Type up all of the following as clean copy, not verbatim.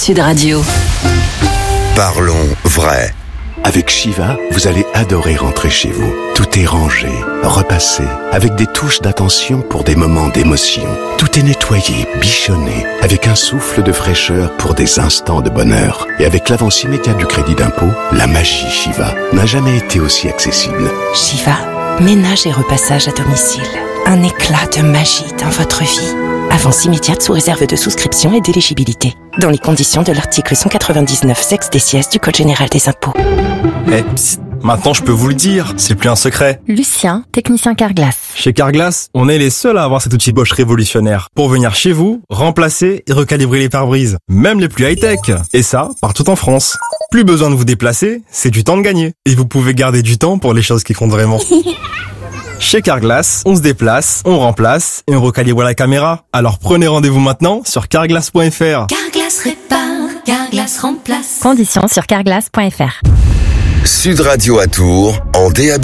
Sud Radio. Parlons vrai. Avec Shiva, vous allez adorer rentrer chez vous. Tout est rangé, repassé, avec des touches d'attention pour des moments d'émotion. Tout est nettoyé, bichonné, avec un souffle de fraîcheur pour des instants de bonheur. Et avec l'avance immédiate du crédit d'impôt, la magie Shiva n'a jamais été aussi accessible. Shiva, ménage et repassage à domicile. Un éclat de magie dans votre vie. Avance immédiate sous réserve de souscription et d'éligibilité. Dans les conditions de l'article 199 sexe des sièges du Code général des impôts. Psst, maintenant je peux vous le dire, c'est plus un secret. Lucien, technicien Carglass. Chez Carglass, on est les seuls à avoir cet outil Bosch révolutionnaire pour venir chez vous, remplacer et recalibrer les pare-brises, même les plus high-tech. Et ça, partout en France. Plus besoin de vous déplacer, c'est du temps de gagner. Et vous pouvez garder du temps pour les choses qui comptent vraiment. Chez Carglass, on se déplace, on remplace et on recalibre la caméra. Alors prenez rendez-vous maintenant sur carglass.fr. Carglass répare, Carglass remplace. Conditions sur carglass.fr. Sud Radio à Tours en DAB+.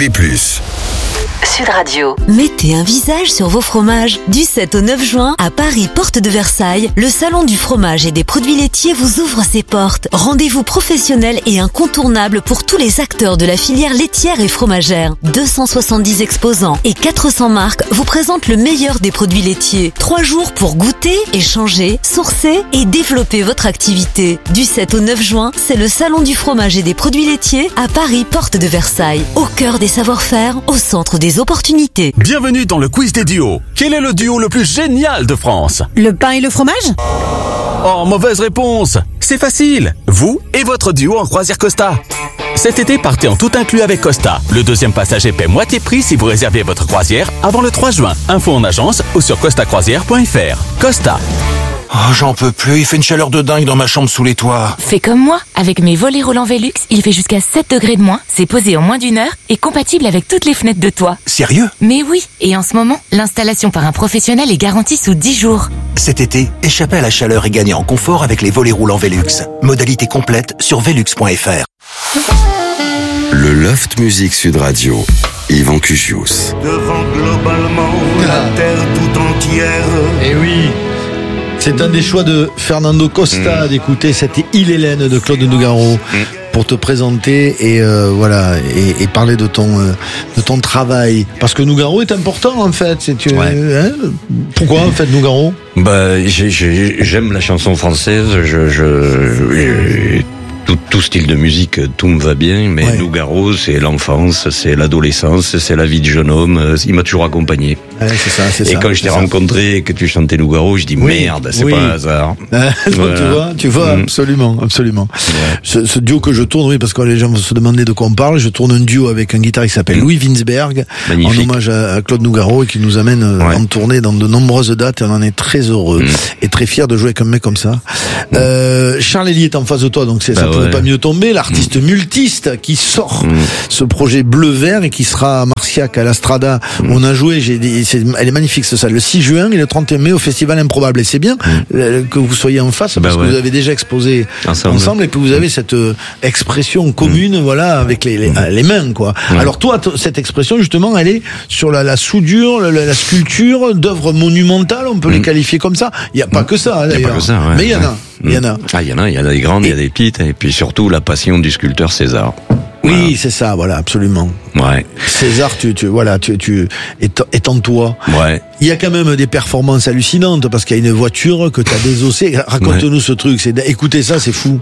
Sud Radio. Mettez un visage sur vos fromages. Du 7 au 9 juin, à Paris, porte de Versailles, le salon du fromage et des produits laitiers vous ouvre ses portes. Rendez-vous professionnel et incontournable pour tous les acteurs de la filière laitière et fromagère. 270 exposants et 400 marques vous présentent le meilleur des produits laitiers. 3 jours pour goûter, échanger, sourcer et développer votre activité. Du 7 au 9 juin, c'est le salon du fromage et des produits laitiers à Paris, porte de Versailles. Au cœur des savoir-faire, au centre des opportunités. Bienvenue dans le quiz des duos. Quel est le duo le plus génial de France? Le pain et le fromage? Oh, mauvaise réponse. C'est facile. Vous et votre duo en croisière Costa. Cet été, partez en tout inclus avec Costa. Le deuxième passager paie moitié prix si vous réservez votre croisière avant le 3 juin. Info en agence ou sur costacroisière.fr. Costa. Oh, j'en peux plus, il fait une chaleur de dingue dans ma chambre sous les toits. Fais comme moi, avec mes volets roulants Velux, il fait jusqu'à 7 degrés de moins, c'est posé en moins d'1 heure et compatible avec toutes les fenêtres de toit. Sérieux? Mais oui, et en ce moment, l'installation par un professionnel est garantie sous 10 jours. Cet été, échappez à la chaleur et gagnez en confort avec les volets roulants Velux. Modalité complète sur velux.fr. Le Loft Music Sud Radio. Yvan Cugius. Devant globalement la terre tout entière. Eh oui. C'est un des choix de Fernando Costa d'écouter cette Île Hélène de Claude Nougaro pour te présenter et voilà et parler de ton travail, parce que Nougaro est important en fait. Hein, pourquoi en fait Nougaro? J'aime la chanson française. Tout style de musique, tout me va bien, mais Nougaro, c'est l'enfance, c'est l'adolescence, c'est la vie de jeune homme, il m'a toujours accompagné. Ouais, c'est ça. Et quand je t'ai rencontré et que tu chantais Nougaro, je dis merde, c'est pas un hasard. Voilà. Tu vois, absolument. Ouais. Ce duo que je tourne, parce que les gens vont se demander de quoi on parle, je tourne un duo avec un guitariste qui s'appelle Louis Winsberg, en hommage à Claude Nougaro, et qui nous amène en tournée dans de nombreuses dates, et on en est très heureux et très fiers de jouer avec un mec comme ça. Charles Elie est en face de toi, donc ça pouvait pas mieux tomber, l'artiste multiste qui sort ce projet bleu-vert et qui sera à Marciac, à la Strada. On a joué, elle est magnifique ce salle, le 6 juin et le 31 mai au Festival Improbable. Et c'est bien que vous soyez en face, parce que vous avez déjà exposé ensemble et que vous avez cette expression commune, voilà, avec les mains, quoi. Alors toi, cette expression, justement, elle est sur la soudure, la sculpture d'œuvres monumentales, on peut les qualifier comme ça. Il n'y a pas que ça, d'ailleurs. Mais il y en a. Il y en a. Ah, il y en a des grandes, il y a des petites, et puis surtout la passion du sculpteur César. Voilà. Oui, c'est ça, voilà, absolument. Ouais. César, tu est en toi. Ouais. Il y a quand même des performances hallucinantes, parce qu'il y a une voiture que t'as désossée. Raconte-nous ce truc, écoutez ça, c'est fou.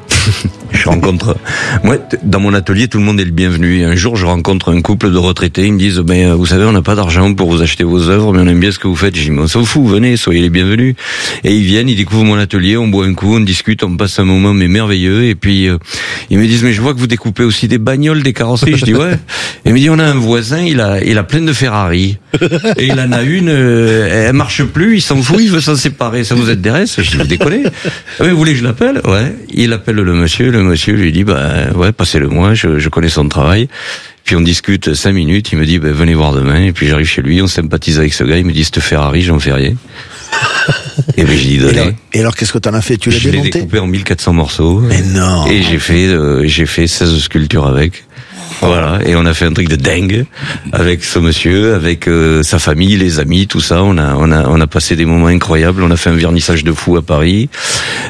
Moi, dans mon atelier, tout le monde est le bienvenu. Et un jour, je rencontre un couple de retraités, ils me disent, vous savez, on n'a pas d'argent pour vous acheter vos œuvres, mais on aime bien ce que vous faites. Je dis, on s'en fout, venez, soyez les bienvenus. Et ils viennent, ils découvrent mon atelier, on boit un coup, on discute, on passe un moment merveilleux, et puis, ils me disent, mais je vois que vous découpez aussi des bagnoles, des carrosseries. Je dis, ouais. Et il me dit, on a un voisin, il a plein de Ferrari. Et il en a une, elle marche plus, il s'en fout, il veut s'en séparer. Ça vous intéresse? Je dis, vous déconnez? Ah, mais vous voulez que je l'appelle? Ouais. Il appelle le monsieur lui dit, passez-le moi, je connais son travail. Puis on discute 5 minutes, il me dit, venez voir demain. Et puis j'arrive chez lui, on sympathise avec ce gars, il me dit, cette Ferrari, j'en fais rien. Et j'ai dit, donnez. Et alors, qu'est-ce que t'en as fait? Tu l'as démonté? Je l'ai découpé en 1400 morceaux. Mais non. Et j'ai fait 16 sculptures avec. Voilà, et on a fait un truc de dingue avec ce monsieur, avec sa famille, les amis, tout ça. On a passé des moments incroyables. On a fait un vernissage de fou à Paris.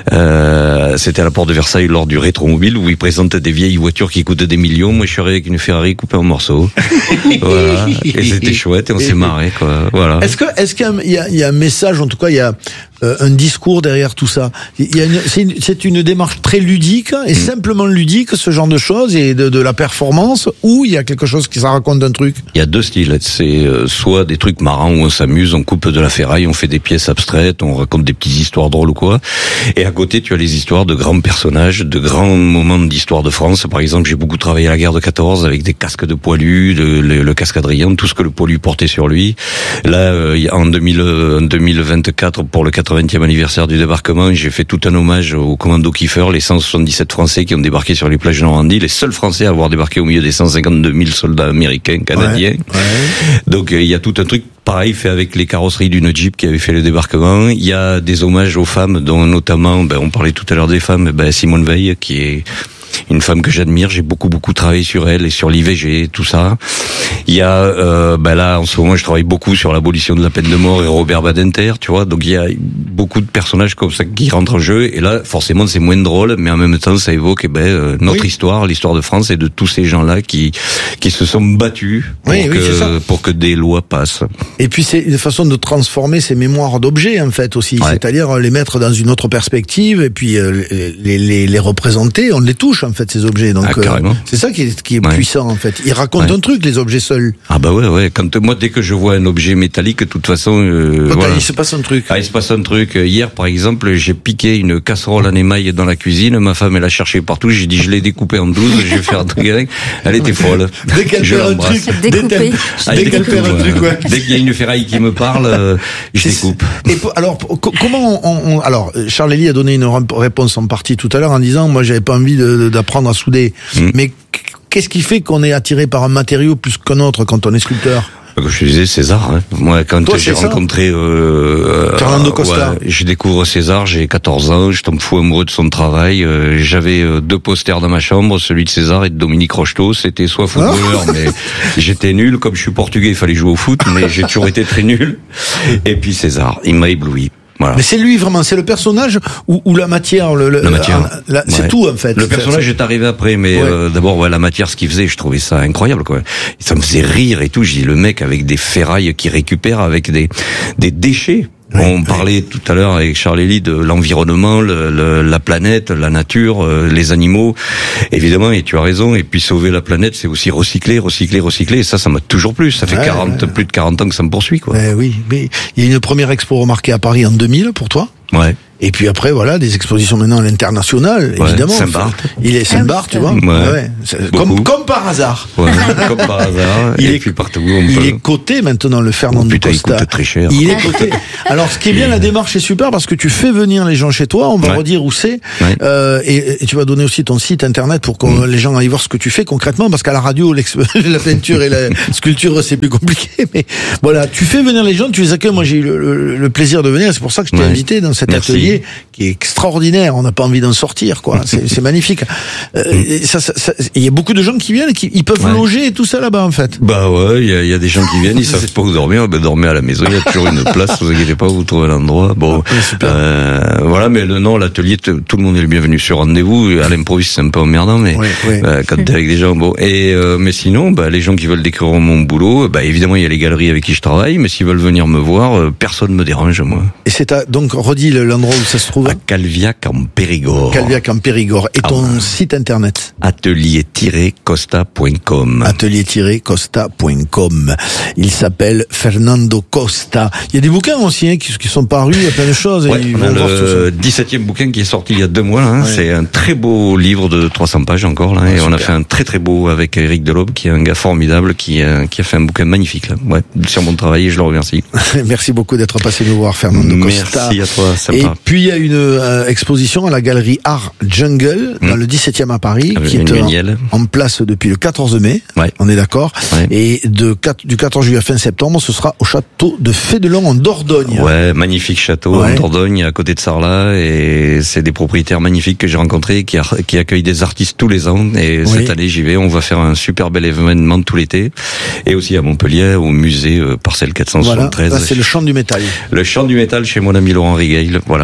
C'était à la porte de Versailles lors du Rétromobile où ils présentent des vieilles voitures qui coûtent des millions. Moi, je suis arrivé avec une Ferrari coupée en morceaux. Voilà. Et c'était chouette et on s'est marré, quoi. Voilà. Est-ce qu'il y a un message, en tout cas, il y a un discours derrière tout ça. C'est une démarche très ludique et simplement ludique, ce genre de choses, et de la performance, ou il y a quelque chose qui ça raconte un truc. Il y a deux styles. C'est soit des trucs marrants où on s'amuse, on coupe de la ferraille, on fait des pièces abstraites, on raconte des petites histoires drôles ou quoi. Et à côté, tu as les histoires de grands personnages, de grands moments d'histoire de France. Par exemple, j'ai beaucoup travaillé à la guerre de 14 avec des casques de poilus, le casque Adrien, tout ce que le poilu portait sur lui. Là, en 2024, pour le 80e anniversaire du débarquement, j'ai fait tout un hommage au commando Kiefer, les 177 Français qui ont débarqué sur les plages de Normandie, les seuls Français à avoir débarqué au milieu des 152 000 soldats américains, canadiens. Ouais. Donc il y a tout un truc pareil fait avec les carrosseries d'une Jeep qui avait fait le débarquement. Il y a des hommages aux femmes, dont notamment, on parlait tout à l'heure des femmes, Simone Veil, qui est une femme que j'admire. J'ai beaucoup travaillé sur elle et sur l'IVG, tout ça. Il y a là en ce moment je travaille beaucoup sur l'abolition de la peine de mort et Robert Badinter, tu vois. Donc il y a beaucoup de personnages comme ça qui rentrent en jeu, et là forcément c'est moins drôle, mais en même temps ça évoque notre histoire, l'histoire de France et de tous ces gens-là qui se sont battus pour que des lois passent. Et puis c'est une façon de transformer ces mémoires d'objets en fait aussi, c'est-à-dire les mettre dans une autre perspective et puis les représenter, on les touche en fait ces objets. Donc c'est ça qui est puissant en fait. Ils racontent un truc, les objets seuls. Ah bah ouais. Quand moi dès que je vois un objet métallique, de toute façon, il se passe un truc. Il se passe un truc. Hier par exemple, j'ai piqué une casserole en émail dans la cuisine. Ma femme elle a cherché partout. J'ai dit je l'ai découpée en 12. Je vais faire un truc. Elle était folle. Dès qu'elle fait un truc, dès qu'il y a une ferraille qui me parle, je découpe. Et alors comment alors Charles Elie a donné une réponse en partie tout à l'heure en disant moi j'avais pas envie d'apprendre à souder, mais qu'est-ce qui fait qu'on est attiré par un matériau plus qu'un autre quand on est sculpteur? Comme je te disais, César. Hein. Moi, quand j'ai rencontré Fernando Costa, je découvre César, j'ai 14 ans, je tombe fou amoureux de son travail. J'avais 2 posters dans ma chambre, celui de César et de Dominique Rocheteau. C'était soit footballeur, mais j'étais nul. Comme je suis portugais, il fallait jouer au foot, mais j'ai toujours été très nul. Et puis César, il m'a ébloui. Voilà. Mais c'est lui vraiment, c'est le personnage ou la matière, la matière. C'est tout en fait. Le personnage est arrivé après, mais d'abord la matière, ce qu'il faisait, je trouvais ça incroyable quoi. Ça me faisait rire et tout. J'ai dit le mec avec des ferrailles qui récupère avec des déchets. On parlait tout à l'heure avec Charles Elie de l'environnement, la planète, la nature, les animaux. Évidemment, et tu as raison. Et puis sauver la planète, c'est aussi recycler. Et ça m'a toujours plu. Ça fait plus de 40 ans que ça me poursuit, quoi. Oui, mais il y a une première expo remarquée à Paris en 2000 pour toi. Ouais. Et puis après, voilà, des expositions maintenant à l'international, évidemment. Saint-Barth. Il est Saint-Barth, tu vois. Ouais. Comme par hasard. Ouais, comme par hasard. Il est partout. Il est coté maintenant, le Fernando Costa. Il coûte très cher. Il est coté. Alors, ce qui est bien, la démarche est super parce que tu fais venir les gens chez toi. On va redire où c'est. Et tu vas donner aussi ton site internet pour que les gens aillent voir ce que tu fais concrètement, parce qu'à la radio, la peinture et la sculpture, c'est plus compliqué. Mais voilà, tu fais venir les gens, tu les accueilles. Moi, j'ai eu le plaisir de venir. C'est pour ça que je t'ai invité dans cet atelier qui est extraordinaire. On n'a pas envie d'en sortir, quoi. C'est magnifique. Il y a beaucoup de gens qui viennent, ils peuvent loger et tout ça là-bas, en fait. Bah ouais, il y a des gens qui viennent, ils savent pas où dormir. Dormez à la maison, il y a toujours une place. Vous inquiétez pas, vous trouvez l'endroit. Bon, voilà, mais l'atelier, tout le monde est le bienvenu sur rendez-vous. À l'improviste, c'est un peu emmerdant, mais quand t'es avec des gens, bon. Et mais sinon, les gens qui veulent découvrir mon boulot, évidemment, il y a les galeries avec qui je travaille, mais s'ils veulent venir me voir, personne me dérange, moi. Et c'est donc redis l'endroit où ça se trouve. À Calviac en Périgord. Calviac en Périgord. Et ton site internet? Atelier-costa.com. Atelier-costa.com. Il s'appelle Fernando Costa. Il y a des bouquins aussi qui sont parus, il y a plein de choses. On a le 17e bouquin qui est sorti il y a 2 mois. C'est un très beau livre de 300 pages encore. Et on a fait un très très beau avec Eric Delobe, qui est un gars formidable, qui a fait un bouquin magnifique. Sur mon travail, et je le remercie. Merci beaucoup d'être passé nous voir, Fernando Costa. Merci à toi, sympa. Et puis il y a une exposition à la galerie Art Jungle dans le 17e à Paris, qui est en place depuis le 14 mai. On est d'accord. Et du 14 juillet à fin septembre, ce sera au château de Fédelon en Dordogne. Ouais, magnifique château en Dordogne, à côté de Sarlat, et c'est des propriétaires magnifiques que j'ai rencontrés qui accueillent des artistes tous les ans. Et cette année, j'y vais. On va faire un super bel événement tout l'été. Et aussi à Montpellier, au musée Parcelle 473. Voilà, c'est le Chant du Métal. Le Chant du Métal chez mon ami Laurent Rigail. Voilà.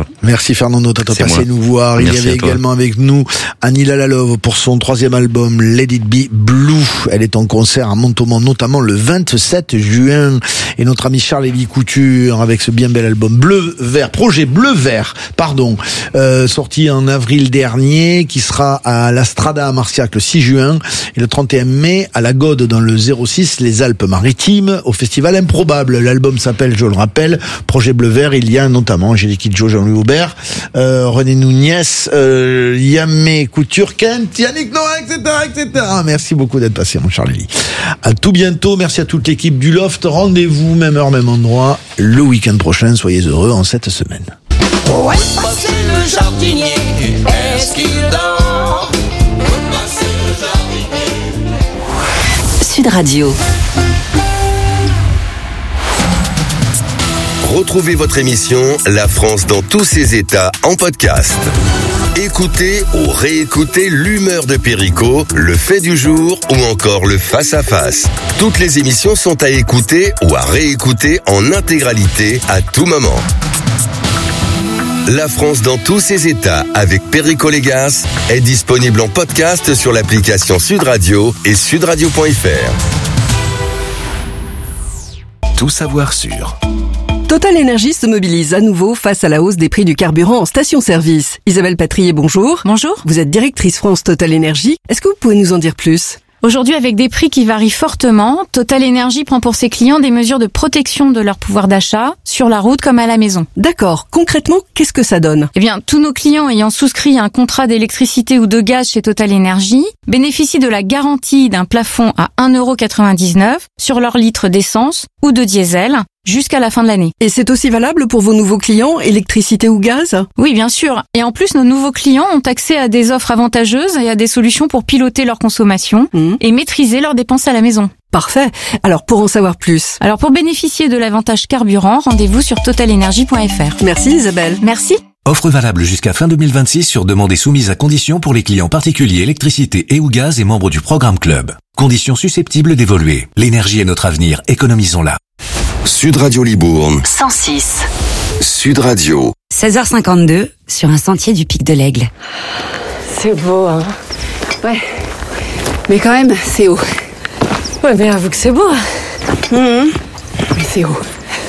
Merci Fernando d'être passé nous voir. Merci, il y avait également avec nous Annie Lalove pour son 3e album Let It Be Blue. Elle est en concert à Montauban, notamment le 27 juin. Et notre ami Charles-Élie Couture avec ce bien bel album projet Bleu-Vert, sorti en avril dernier, qui sera à la Strada à Marciac le 6 juin et le 31 mai à la Gaude dans le 06 les Alpes-Maritimes au festival Improbable. L'album s'appelle, je le rappelle, Projet Bleu-Vert. Il y a notamment Angélique Kidjo, Jean-Louis Aubert, René Nouniès, Yamé Couture, Kent, Yannick Noah, etc. Merci beaucoup d'être passé, mon Charlie. À tout bientôt. Merci à toute l'équipe du Loft. Rendez-vous, même heure, même endroit, le week-end prochain. Soyez heureux en cette semaine. Ouais, c'est le jardinier. Est-ce qu'il dort? Sud Radio. Retrouvez votre émission La France dans tous ses états en podcast. Écoutez ou réécoutez l'humeur de Perico, le fait du jour ou encore le face-à-face. Toutes les émissions sont à écouter ou à réécouter en intégralité à tout moment. La France dans tous ses états avec Perico Légas est disponible en podcast sur l'application Sud Radio et sudradio.fr. Tout savoir sur Total Énergie se mobilise à nouveau face à la hausse des prix du carburant en station-service. Isabelle Patrier, bonjour. Bonjour. Vous êtes directrice France Total Énergie. Est-ce que vous pouvez nous en dire plus ? Aujourd'hui, avec des prix qui varient fortement, Total Énergie prend pour ses clients des mesures de protection de leur pouvoir d'achat, sur la route comme à la maison. D'accord. Concrètement, qu'est-ce que ça donne ? Eh bien, tous nos clients ayant souscrit un contrat d'électricité ou de gaz chez Total Énergie bénéficient de la garantie d'un plafond à 1,99€ sur leur litre d'essence ou de diesel jusqu'à la fin de l'année. Et c'est aussi valable pour vos nouveaux clients, électricité ou gaz ? Oui, bien sûr. Et en plus, nos nouveaux clients ont accès à des offres avantageuses et à des solutions pour piloter leur consommation et maîtriser leurs dépenses à la maison. Parfait. Alors, pour en savoir plus. Alors, pour bénéficier de l'avantage carburant, rendez-vous sur totalenergie.fr. Merci Isabelle. Merci. Offre valable jusqu'à fin 2026 sur demande et soumise à conditions pour les clients particuliers électricité et ou gaz et membres du programme Club. Conditions susceptibles d'évoluer. L'énergie est notre avenir, économisons-la. Sud Radio Libourne 106. Sud Radio 16h52 sur un sentier du Pic de l'Aigle. C'est beau, hein. Ouais. Mais quand même, c'est haut. Ouais, mais avoue que c'est beau. Mais c'est haut.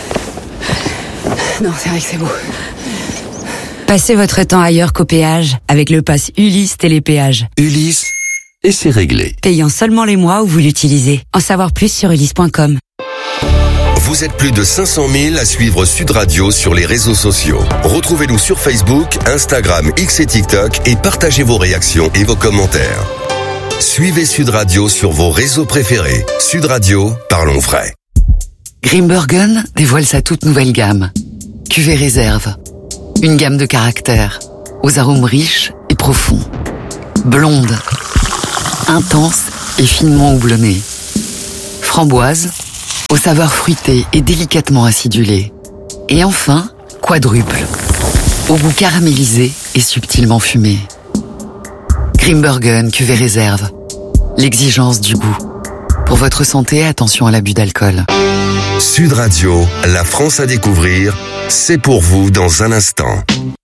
Non, c'est vrai que c'est beau. Passez votre temps ailleurs qu'au péage avec le pass Ulysse Télépéage. Ulysse, et c'est réglé. Payant seulement les mois où vous l'utilisez. En savoir plus sur ulysse.com. Vous êtes plus de 500 000 à suivre Sud Radio sur les réseaux sociaux. Retrouvez-nous sur Facebook, Instagram, X et TikTok et partagez vos réactions et vos commentaires. Suivez Sud Radio sur vos réseaux préférés. Sud Radio, parlons vrai. Grimbergen dévoile sa toute nouvelle gamme. Cuvée réserve. Une gamme de caractères, aux arômes riches et profonds. Blonde, intense et finement houblonnée. Framboise, aux saveurs fruitées et délicatement acidulées. Et enfin, quadruple, au goût caramélisé et subtilement fumé. Grimbergen cuvée réserve. L'exigence du goût. Pour votre santé, attention à l'abus d'alcool. Sud Radio, la France à découvrir, c'est pour vous dans un instant.